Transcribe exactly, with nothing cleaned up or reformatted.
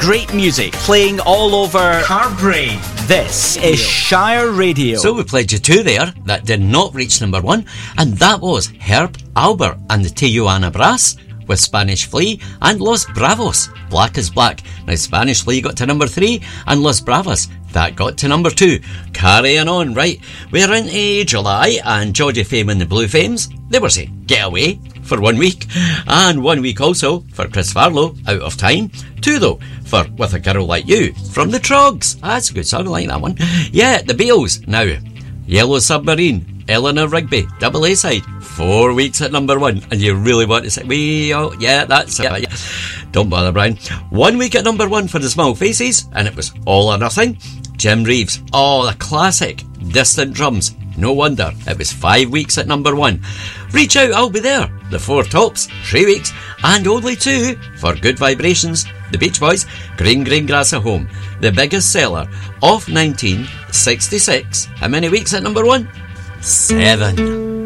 great music playing all over Carbrae. This is Shire Radio. So we played you two there that did not reach number one, and that was Herb Alpert and the Tijuana Brass with Spanish Flea and Los Bravos, Black is Black. Now Spanish Flea got to number three and Los Bravos, that got to number two. Carrying on, right, we're into July and Geordie Fame and the Blue Fames, they were saying get away for one week, and one week also for Chris Farlow, Out of Time. Two though for With a Girl Like You from the Trogs. That's a good song, I like that one. Yeah, the Beatles. Now Yellow Submarine, Eleanor Rigby, double A side, four weeks at number one, and you really want to say we oh yeah that's yeah, yeah. Don't bother, Brian. One week at number one for the Small Faces, and it was All or Nothing. Jim Reeves, oh the classic Distant Drums, no wonder it was five weeks at number one. Reach Out, I'll Be There, the Four Tops, three weeks, and only two for Good Vibrations, the Beach Boys, Green Green Grass at Home, the biggest seller of nineteen sixty-six. How many weeks at number one? Seven.